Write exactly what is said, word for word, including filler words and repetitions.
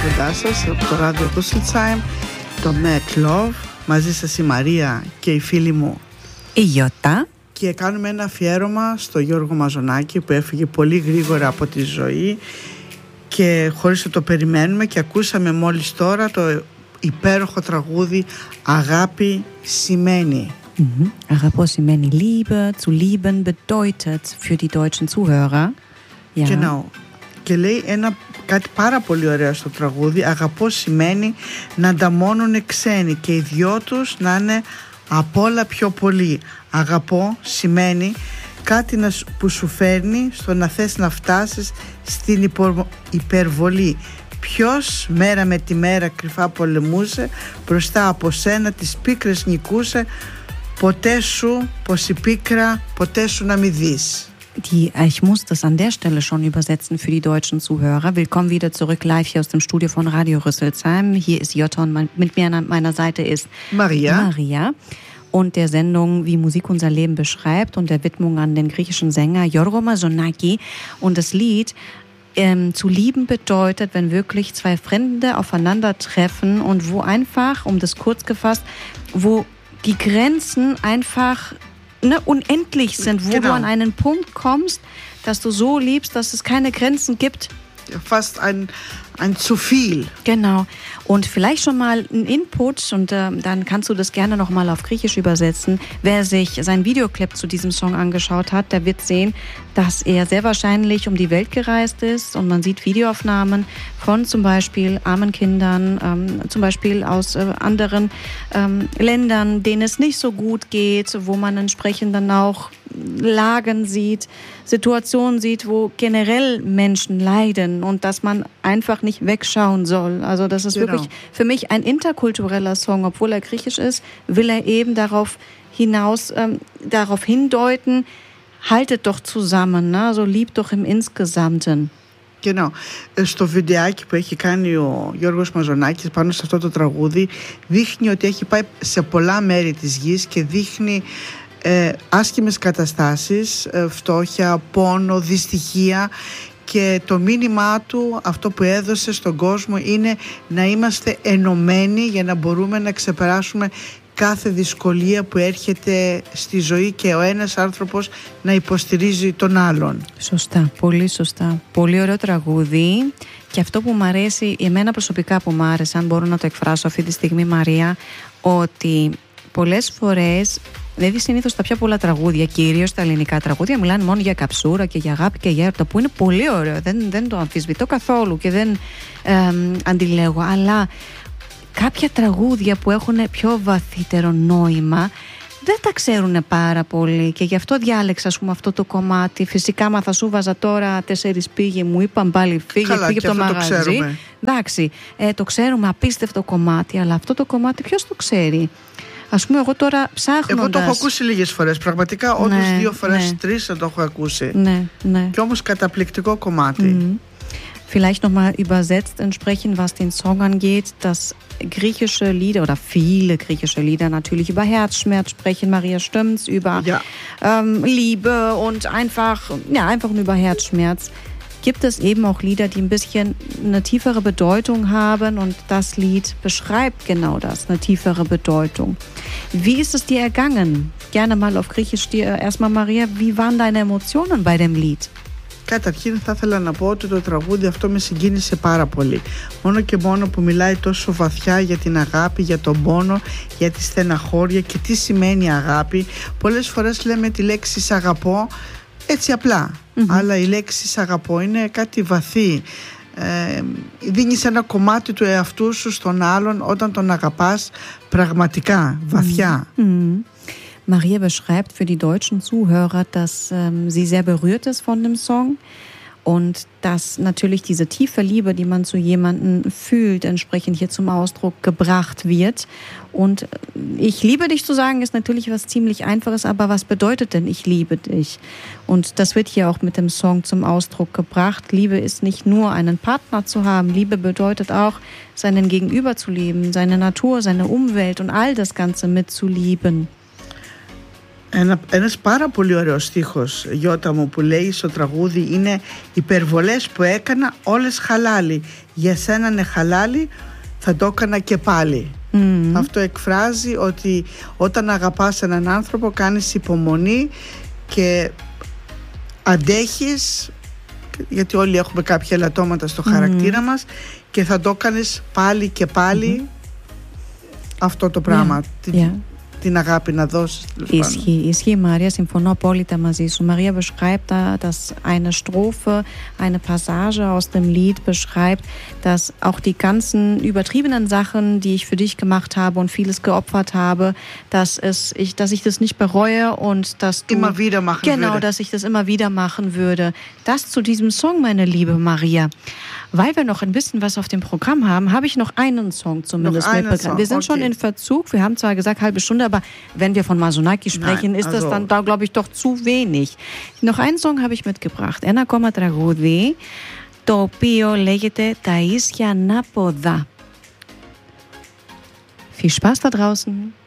κοντά σας από το ράδιο Rüsselsheim, το Make Love. Μαζί σας η Μαρία και η φίλη μου η Γιώτα. Και κάνουμε ένα αφιέρωμα στο Γιώργο Μαζονάκη που έφυγε πολύ γρήγορα από τη ζωή και χωρίς να το περιμένουμε, και ακούσαμε μόλις τώρα το υπέροχο τραγούδι «Αγάπη σημαίνει». Mhm. Αγαπώ σημαίνει Liebe, zu lieben bedeutet für die deutschen Zuhörer. Ja. Genau. Και λέει ένα κάτι πάρα πολύ ωραίο στο τραγούδι. Αγαπώ σημαίνει να ανταμώνουν ξένοι και οι δυο τους να είναι απ' όλα πιο πολύ. Αγαπώ σημαίνει κάτι να, που σου φέρνει στο να θες να φτάσεις στην υπο, υπερβολή. Ποιος μέρα με τη μέρα κρυφά πολεμούσε, μπροστά από σένα τις πίκρες νικούσε, ποτέ σου πως η πίκρα ποτέ σου να μη δεις. Die, ich muss das an der Stelle schon übersetzen für die deutschen Zuhörer. Willkommen wieder zurück live hier aus dem Studio von Radio Rüsselsheim. Hier ist Jutta und mein, mit mir an meiner Seite ist Maria. Maria. Und der Sendung Wie Musik unser Leben beschreibt und der Widmung an den griechischen Sänger Yorgo Mazonaki. Und das Lied ähm, zu lieben bedeutet, wenn wirklich zwei Fremde aufeinandertreffen und wo einfach, um das kurz gefasst, wo die Grenzen einfach Ne, unendlich sind, wo genau. du an einen Punkt kommst, dass du so liebst, dass es keine Grenzen gibt. Fast ein, ein zu viel. Genau. Und vielleicht schon mal ein Input, und äh, dann kannst du das gerne noch mal auf Griechisch übersetzen. Wer sich sein Videoclip zu diesem Song angeschaut hat, der wird sehen, dass er sehr wahrscheinlich um die Welt gereist ist und man sieht Videoaufnahmen von zum Beispiel armen Kindern, ähm, zum Beispiel aus äh, anderen ähm, Ländern, denen es nicht so gut geht, wo man entsprechend dann auch Lagen sieht, Situationen sieht, wo generell Menschen leiden und dass man einfach nicht wegschauen soll. Also das ist genau. wirklich für mich ein interkultureller Song, obwohl er griechisch ist, will er eben darauf hinaus, ähm, darauf hindeuten, haltet doch zusammen, ne? Also liebt doch im Insgesamten. Genau. Στο βιντεάκι που έχει κάνει ο Γιώργος Μαζονάκης πάνω σε αυτό το τραγούδι δείχνει ότι έχει πάει σε πολλά μέρη της γης και δείχνει ε, άσχημες καταστάσεις, ε, φτώχεια, πόνο, δυστυχία, και το μήνυμά του, αυτό που έδωσε στον κόσμο, είναι να είμαστε ενωμένοι για να μπορούμε να ξεπεράσουμε κάθε δυσκολία που έρχεται στη ζωή και ο ένας άνθρωπος να υποστηρίζει τον άλλον. Σωστά, πολύ σωστά. Πολύ ωραίο τραγούδι. Και αυτό που μου αρέσει, εμένα προσωπικά που μου άρεσε, αν μπορώ να το εκφράσω αυτή τη στιγμή, Μαρία, ότι πολλές φορές, δηλαδή συνήθως τα πιο πολλά τραγούδια, κυρίως τα ελληνικά τραγούδια, μιλάνε μόνο για καψούρα και για αγάπη και για έρωτα, που είναι πολύ ωραίο, δεν, δεν το αμφισβητώ καθόλου και δεν ε, αντιλέγω, αλλά κάποια τραγούδια που έχουν πιο βαθύτερο νόημα δεν τα ξέρουν πάρα πολύ και γι' αυτό διάλεξα, ας πούμε, αυτό το κομμάτι. Φυσικά, μα θα σου βάζα τώρα τέσσερις πήγε, μου είπαν πάλι φύγε, καλά, πήγε από το μαγαζί. Το εντάξει, ε, το ξέρουμε, απίστευτο κομμάτι, αλλά αυτό το κομμάτι ποιος το ξέρει? Ας πούμε, εγώ τώρα ψάχνοντας. Εγώ το έχω ακούσει λίγες φορές. Πραγματικά, όντως, ναι, δύο φορές, ναι. τρεις δεν το έχω ακούσει. Ναι, ναι. Και όμως καταπληκτικό κομμάτι. Mm. Vielleicht nochmal übersetzt entsprechend, was den Song angeht, dass griechische Lieder oder viele griechische Lieder natürlich über Herzschmerz sprechen. Maria, stimmt's? Über ja. ähm, Liebe und einfach, ja, einfach nur über Herzschmerz. Gibt es eben auch Lieder, die ein bisschen eine tiefere Bedeutung haben, und das Lied beschreibt genau das, eine tiefere Bedeutung. Wie ist es dir ergangen? Gerne mal auf Griechisch dir erstmal, Maria, wie waren deine Emotionen bei dem Lied? Καταρχήν θα ήθελα να πω ότι το τραγούδι αυτό με συγκίνησε πάρα πολύ. Μόνο και μόνο που μιλάει τόσο βαθιά για την αγάπη, για τον πόνο, για τη στεναχώρια και τι σημαίνει αγάπη. Πολλές φορές λέμε τη λέξη «σ' αγαπώ» έτσι απλά, mm-hmm. αλλά η λέξη «σ' αγαπώ» είναι κάτι βαθύ. Ε, δίνεις ένα κομμάτι του εαυτού σου στον άλλον όταν τον αγαπάς πραγματικά, βαθιά. Mm-hmm. Maria beschreibt für die deutschen Zuhörer, dass ähm, sie sehr berührt ist von dem Song und dass natürlich diese tiefe Liebe, die man zu jemandem fühlt, entsprechend hier zum Ausdruck gebracht wird. Und ich liebe dich zu sagen, ist natürlich was ziemlich Einfaches, aber was bedeutet denn ich liebe dich? Und das wird hier auch mit dem Song zum Ausdruck gebracht. Liebe ist nicht nur einen Partner zu haben, Liebe bedeutet auch, seinen Gegenüber zu lieben, seine Natur, seine Umwelt und all das Ganze mitzulieben. Ένα, ένας πάρα πολύ ωραίος στίχος, Γιώτα μου, που λέει στο τραγούδι είναι «Υπερβολές που έκανα όλες χαλάλι, για σένα είναι χαλάλι, θα το έκανα και πάλι». Mm. Αυτό εκφράζει ότι όταν αγαπάς έναν άνθρωπο κάνεις υπομονή και αντέχεις, γιατί όλοι έχουμε κάποια ελαττώματα στο χαρακτήρα mm. μας, και θα το κάνεις πάλι και πάλι mm-hmm. αυτό το πράγμα. Yeah. Yeah. την αγάπη να δώσεις. Ισχύει, ισχύει, Maria, συμφωνώ απόλυτα μαζί σου. Maria beschreibt da, dass eine Strophe, eine Passage aus dem Lied beschreibt, dass auch die ganzen übertriebenen Sachen, die ich für dich gemacht habe und vieles geopfert habe, dass es, ich, dass ich das nicht bereue und dass du immer wieder machen genau, würde. dass ich das immer wieder machen würde. Das zu diesem Song, meine liebe Maria. Weil wir noch ein bisschen was auf dem Programm haben, habe ich noch einen Song zumindest mitbekommen. Wir sind okay. schon in Verzug. Wir haben zwar gesagt halbe Stunde, aber wenn wir von Μαζονάκη sprechen, Nein, ist also. das dann da, glaube ich, doch zu wenig. Noch einen Song habe ich mitgebracht. Ένα ακόμα τραγούδι, το οποίο λέγεται «Τα ίσια ανάποδα». Viel Spaß da draußen.